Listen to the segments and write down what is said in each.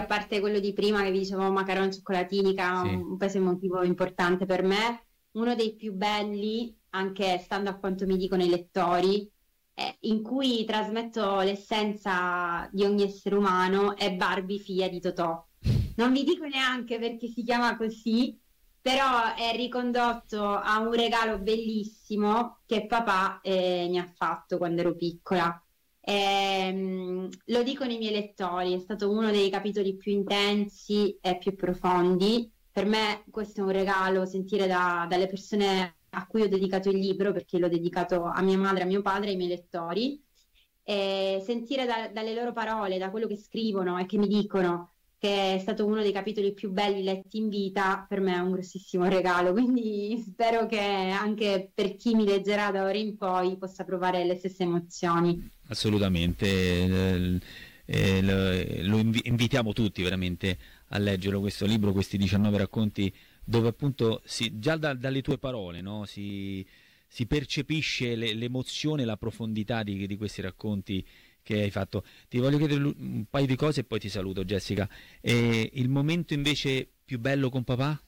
parte quello di prima che vi dicevo, macaroni cioccolatini, che ha Sì. un peso emotivo importante per me, uno dei più belli, anche stando a quanto mi dicono i lettori, in cui trasmetto l'essenza di ogni essere umano, è Barbie, figlia di Totò. Non vi dico neanche perché si chiama così, però è ricondotto a un regalo bellissimo che papà mi ha fatto quando ero piccola. Lo dicono i miei lettori, è stato uno dei capitoli più intensi e più profondi. Per me questo è un regalo, sentire dalle persone a cui ho dedicato il libro, perché l'ho dedicato a mia madre, a mio padre e ai miei lettori, e sentire dalle loro parole, da quello che scrivono e che mi dicono che è stato uno dei capitoli più belli letti in vita, per me è un grossissimo regalo, quindi spero che anche per chi mi leggerà da ora in poi possa provare le stesse emozioni. Assolutamente, invitiamo tutti veramente a leggerlo questo libro, questi 19 racconti dove appunto già dalle tue parole, no? Si percepisce l'emozione, la profondità di questi racconti che hai fatto. Ti voglio chiedere un paio di cose e poi ti saluto, Jessica. Il momento invece più bello con papà?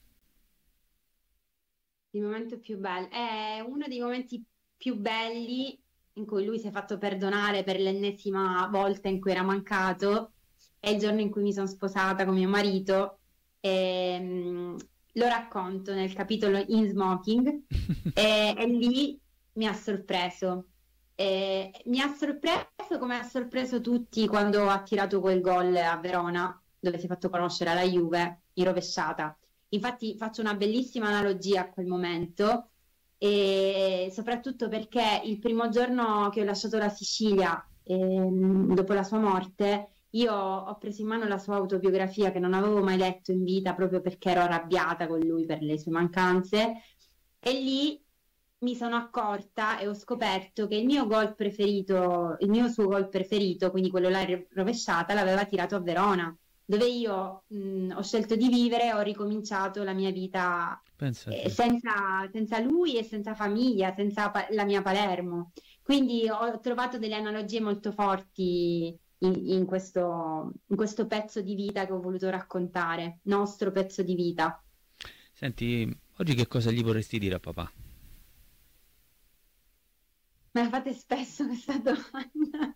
Il momento più bello è uno dei momenti più belli in cui lui si è fatto perdonare per l'ennesima volta in cui era mancato. È il giorno in cui mi sono sposata con mio marito. Lo racconto nel capitolo In Smoking e lì mi ha sorpreso. Mi ha sorpreso come ha sorpreso tutti quando ha tirato quel gol a Verona, dove si è fatto conoscere alla Juve in rovesciata. Infatti faccio una bellissima analogia a quel momento e soprattutto perché il primo giorno che ho lasciato la Sicilia, dopo la sua morte, io ho preso in mano la sua autobiografia che non avevo mai letto in vita proprio perché ero arrabbiata con lui per le sue mancanze e lì mi sono accorta e ho scoperto che il mio gol preferito, il mio suo gol preferito, quindi quello là in rovesciata, l'aveva tirato a Verona, dove io ho scelto di vivere e ho ricominciato la mia vita Pensa a te. senza lui e senza famiglia, senza la mia Palermo. Quindi ho trovato delle analogie molto forti in questo pezzo di vita che ho voluto raccontare, nostro pezzo di vita. Senti, oggi che cosa gli vorresti dire a papà? Me la fate spesso questa domanda.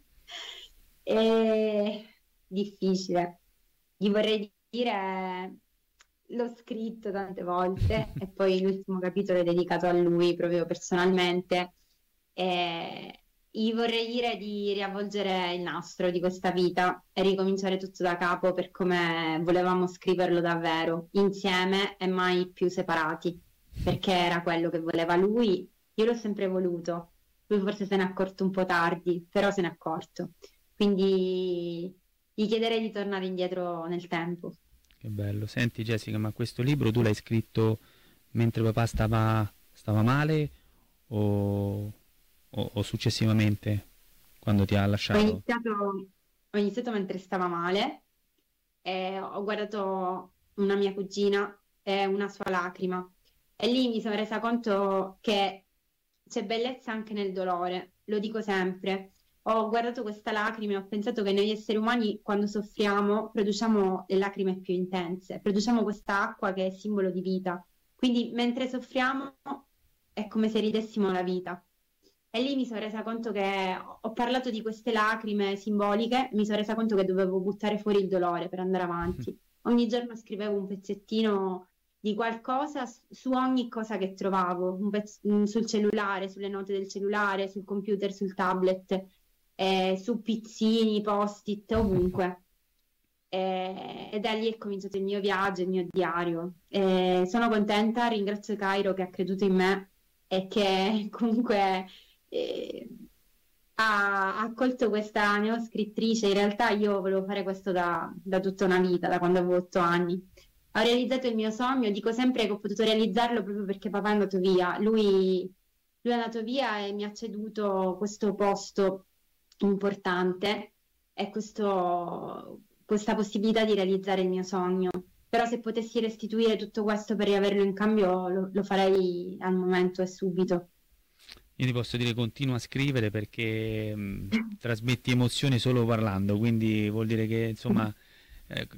È difficile. Gli vorrei dire, l'ho scritto tante volte e poi l'ultimo capitolo è dedicato a lui proprio personalmente. E gli vorrei dire di riavvolgere il nastro di questa vita e ricominciare tutto da capo per come volevamo scriverlo davvero, insieme e mai più separati, perché era quello che voleva lui. Io l'ho sempre voluto. Lui forse se n'è accorto un po' tardi, però se n'è accorto. Quindi gli chiederei di tornare indietro nel tempo. Che bello. Senti Jessica, ma questo libro tu l'hai scritto mentre papà stava male o, o successivamente quando ti ha Ho lasciato? iniziato, ho iniziato mentre stava male e ho guardato una mia cugina e una sua lacrima e lì mi sono resa conto che c'è bellezza anche nel dolore, lo dico sempre. Ho guardato questa lacrima e ho pensato che noi esseri umani quando soffriamo produciamo le lacrime più intense, produciamo questa acqua che è simbolo di vita. Quindi mentre soffriamo è come se ridessimo la vita. E lì mi sono resa conto che ho parlato di queste lacrime simboliche, mi sono resa conto che dovevo buttare fuori il dolore per andare avanti. Ogni giorno scrivevo un pezzettino di qualcosa su ogni cosa che trovavo, sul cellulare, sulle note del cellulare, sul computer, sul tablet, su pizzini, post-it, ovunque. E da lì è cominciato il mio viaggio, il mio diario. Sono contenta, ringrazio Cairo che ha creduto in me e che comunque ha accolto questa neoscrittrice. In realtà io volevo fare questo da tutta una vita, da quando avevo 8 anni. Ho realizzato il mio sogno, dico sempre che ho potuto realizzarlo proprio perché papà è andato via. Lui è andato via e mi ha ceduto questo posto importante e questa possibilità di realizzare il mio sogno. Però se potessi restituire tutto questo per riaverlo in cambio, lo farei al momento e subito. Io ti posso dire continua a scrivere perché trasmetti emozioni solo parlando, quindi vuol dire che insomma